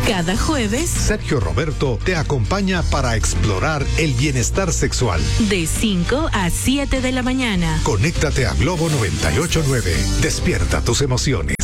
Cada jueves, Sergio Roberto te acompaña para explorar el bienestar sexual. De 5 a 7 de la mañana. Conéctate a Globo 98.9. Despierta tus emociones.